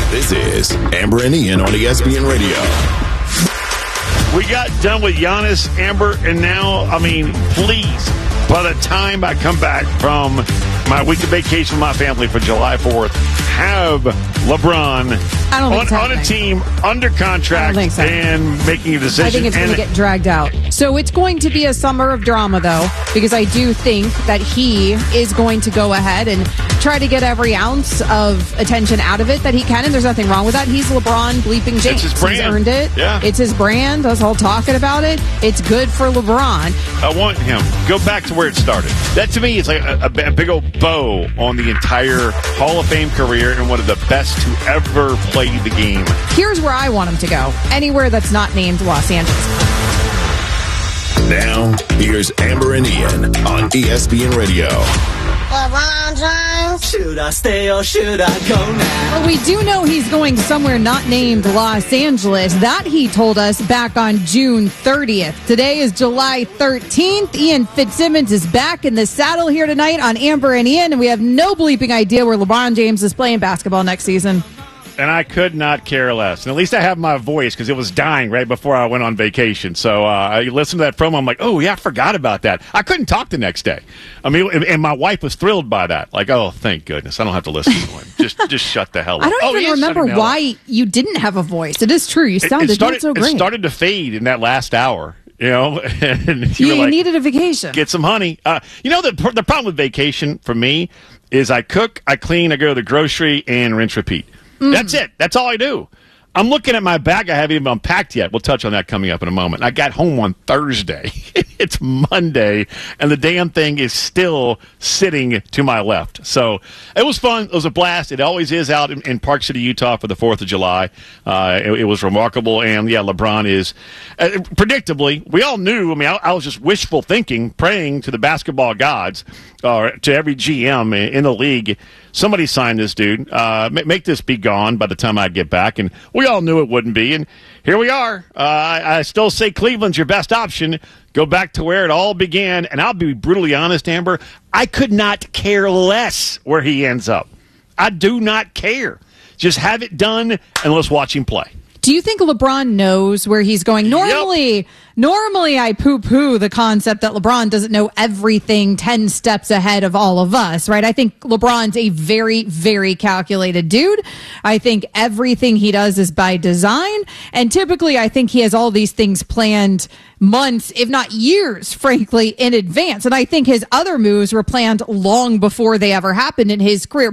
This is Amber and Ian on ESPN Radio. We got done with Giannis, Amber, and now, please, by the time I come back from my week of vacation with my family for July 4th, have LeBron on a team under contract and making a decision. I think it's going to get dragged out. So it's going to be a summer of drama, though, because I do think that he is going to go ahead and try to get every ounce of attention out of it that he can, and there's nothing wrong with that. He's LeBron bleeping James. It's his brand. He's earned it. Yeah. It's his brand. Us all talking about it. It's good for LeBron. I want him. Go back to where it started. That, to me, is like a big old bow on the entire Hall of Fame career and one of the best to ever play the game. Here's where I want him to go. Anywhere that's not named Los Angeles. Now, here's Amber and Ian on ESPN Radio. LeBron James. Should I stay or should I go now? Well, we do know he's going somewhere not named Los Angeles. That he told us back on June 30th. Today is July 13th. Ian Fitzsimmons is back in the saddle here tonight on Amber and Ian, and we have no bleeping idea where LeBron James is playing basketball next season. And I could not care less. And at least I have my voice because it was dying right before I went on vacation. So I listened to that promo. I'm like, oh, yeah, I forgot about that. I couldn't talk the next day. And my wife was thrilled by that. Like, oh, thank goodness. I don't have to listen to him. Just shut the hell up. I don't even remember why you didn't have a voice. It is true. You sounded so great. It started to fade in that last hour. And you needed a vacation. Get some honey. The problem with vacation for me is I cook, I clean, I go to the grocery, and rinse, repeat. That's it. That's all I do. I'm looking at my bag. I haven't even unpacked yet. We'll touch on that coming up in a moment. I got home on Thursday. It's Monday, and the damn thing is still sitting to my left. So it was fun. It was a blast. It always is out in Park City, Utah for the 4th of July. It was remarkable. And, yeah, LeBron is predictably, we all knew. I was just wishful thinking, praying to the basketball gods, to every GM in the league. Somebody sign this dude. Make this be gone by the time I get back. And we all knew it wouldn't be. And here we are. I still say Cleveland's your best option. Go back to where it all began. And I'll be brutally honest, Amber, I could not care less where he ends up. I do not care. Just have it done and let's watch him play. Do you think LeBron knows where he's going? Normally I poo-poo the concept that LeBron doesn't know everything 10 steps ahead of all of us, right? I think LeBron's a very, very calculated dude. I think everything he does is by design. And typically, I think he has all these things planned months, if not years, frankly, in advance. And I think his other moves were planned long before they ever happened in his career.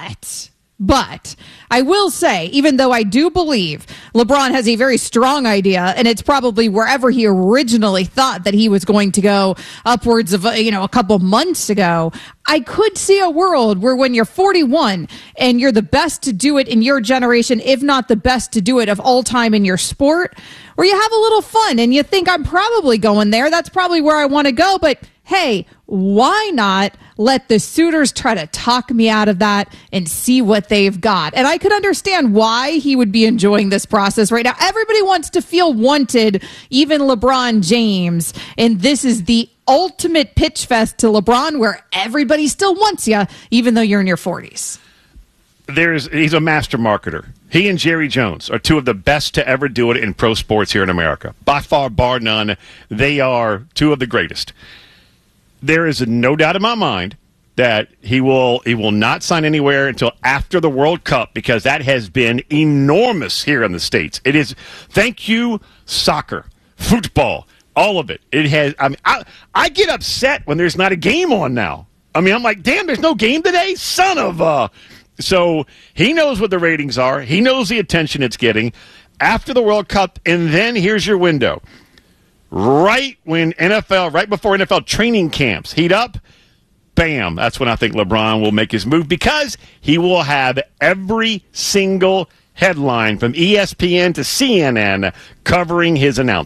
But I will say, even though I do believe LeBron has a very strong idea, and it's probably wherever he originally thought that he was going to go upwards of, a couple months ago, I could see a world where when you're 41 and you're the best to do it in your generation, if not the best to do it of all time in your sport, where you have a little fun and you think I'm probably going there. That's probably where I want to go. But hey, why not let the suitors try to talk me out of that and see what they've got? And I could understand why he would be enjoying this process right now. Everybody wants to feel wanted, even LeBron James. And this is the ultimate pitch fest to LeBron where everybody still wants you, even though you're in your 40s. He's a master marketer. He and Jerry Jones are two of the best to ever do it in pro sports here in America. By far, bar none, they are two of the greatest. There is no doubt in my mind that he will not sign anywhere until after the World Cup because that has been enormous here in the States. It is, thank you, soccer, football, all of it. It has. I get upset when there's not a game on now. I'm like, damn, there's no game today? Son of a... So he knows what the ratings are. He knows the attention it's getting after the World Cup, and then here's your window. Right before NFL training camps heat up, bam, that's when I think LeBron will make his move because he will have every single headline from ESPN to CNN covering his announcement.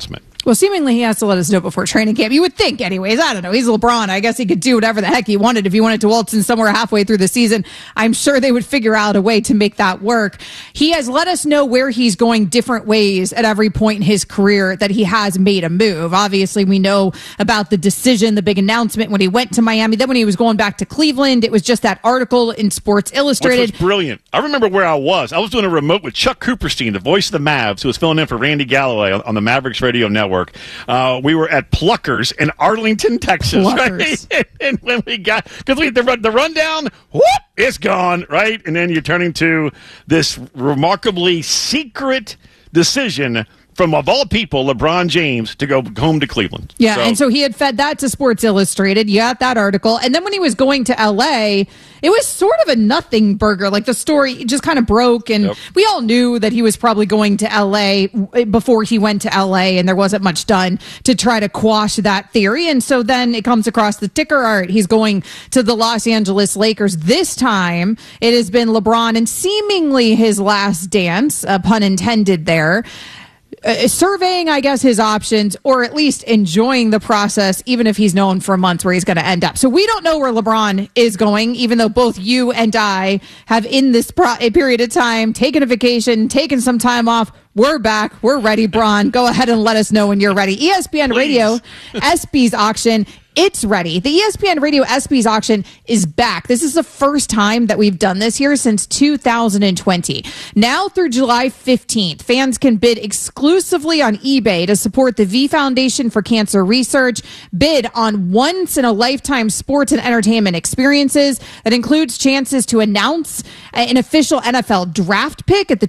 Well, seemingly he has to let us know before training camp. You would think, anyways. I don't know. He's LeBron. I guess he could do whatever the heck he wanted if he wanted to waltz in somewhere halfway through the season. I'm sure they would figure out a way to make that work. He has let us know where he's going different ways at every point in his career that he has made a move. Obviously, we know about the decision, the big announcement when he went to Miami. Then when he was going back to Cleveland, it was just that article in Sports Illustrated. Which was brilliant. I remember where I was. I was doing a remote with Chuck Cooperstein, the voice of the Mavs, who was filling in for Randy Galloway on the Mavericks Radio Network. We were at Pluckers in Arlington, Texas, Pluckers. Right? And when we got, because the rundown, whoop, it's gone, right? And then you're turning to this remarkably secret decision from, of all people, LeBron James to go home to Cleveland. Yeah, and so he had fed that to Sports Illustrated. You got that article. And then when he was going to L.A., it was sort of a nothing burger. Like, the story just kind of broke, and we all knew that he was probably going to L.A. before he went to L.A., and there wasn't much done to try to quash that theory. And so then it comes across the ticker. All right, he's going to the Los Angeles Lakers. This time, it has been LeBron and seemingly his last dance, pun intended there. Surveying, I guess, his options, or at least enjoying the process, even if he's known for months where he's going to end up. So we don't know where LeBron is going, even though both you and I have in this period of time taken a vacation, taken some time off. We're back. We're ready, Bron. Go ahead and let us know when you're ready. ESPN Radio, ESPYs auction. It's ready. The ESPN Radio ESPYs auction is back. This is the first time that we've done this here since 2020. Now through July 15th, fans can bid exclusively on eBay to support the V Foundation for Cancer Research. Bid on once-in-a-lifetime sports and entertainment experiences. That includes chances to announce an official NFL draft pick at the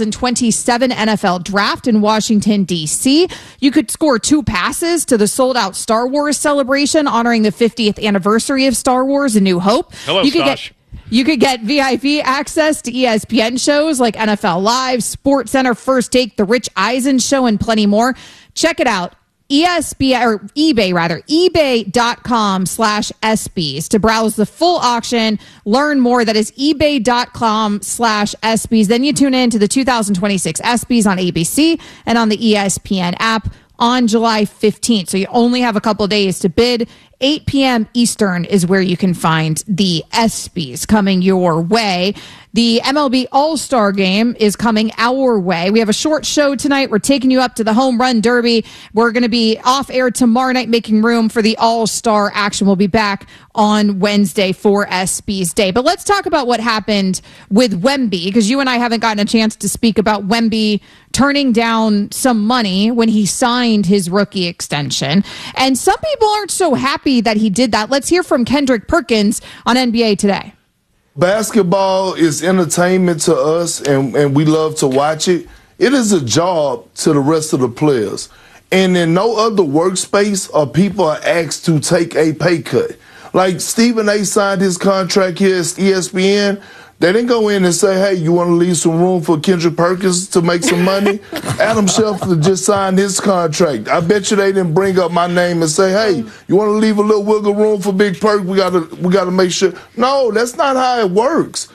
2027 NFL Draft in Washington, D.C. You could score 2 passes to the sold-out Star Wars celebration honoring the 50th anniversary of Star Wars: A New Hope. Hello, You could get VIP access to ESPN shows like NFL Live, Sports Center, First Take, The Rich Eisen Show, and plenty more. Check it out. ebay.com/ESPYs to browse the full auction. Learn more. That is ebay.com/ESPYs. Then you tune in to the 2026 ESPYs on ABC and on the ESPN app on July 15th. So you only have a couple days to bid. 8 p.m. Eastern is where you can find the ESPYs coming your way. The MLB All-Star Game is coming our way. We have a short show tonight. We're taking you up to the Home Run Derby. We're going to be off air tomorrow night, making room for the All-Star action. We'll be back on Wednesday for ESPYs Day. But let's talk about what happened with Wemby, because you and I haven't gotten a chance to speak about Wemby turning down some money when he signed his rookie extension. And some people aren't so happy that he did that. Let's hear from Kendrick Perkins on NBA Today. Basketball is entertainment to us, and we love to watch it. It is a job to the rest of the players. And in no other workspace are people asked to take a pay cut. Like Stephen A. signed his contract here at ESPN. They didn't go in and say, hey, you want to leave some room for Kendrick Perkins to make some money? Adam Schefter just signed his contract. I bet you they didn't bring up my name and say, hey, you want to leave a little wiggle room for Big Perk? We gotta make sure. No, that's not how it works.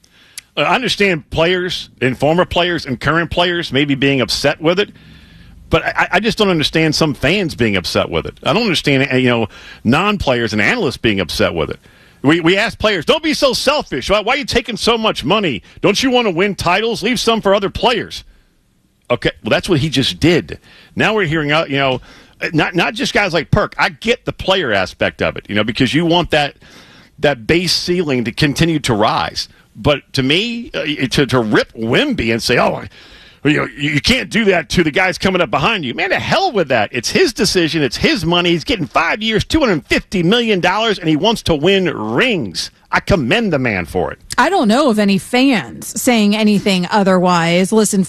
I understand players and former players and current players maybe being upset with it, but I just don't understand some fans being upset with it. I don't understand, non-players and analysts being upset with it. We ask players, don't be so selfish. Why are you taking so much money? Don't you want to win titles? Leave some for other players. Okay, well, that's what he just did. Now we're hearing, not just guys like Perk. I get the player aspect of it, because you want that base ceiling to continue to rise. But to me, to rip Wemby and say, you can't do that to the guys coming up behind you. Man, to hell with that. It's his decision. It's his money. He's getting 5 years, $250 million, and he wants to win rings. I commend the man for it. I don't know of any fans saying anything otherwise. Listen,